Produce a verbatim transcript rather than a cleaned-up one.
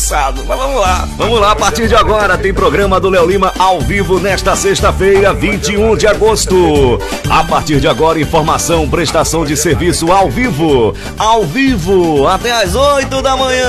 cansado, mas vamos lá. Vamos lá, a partir de agora tem programa do Léo Lima ao vivo nesta sexta-feira, vinte e um de agosto. A partir de agora, informação, prestação de serviço ao vivo. Ao vivo, até às oito da manhã.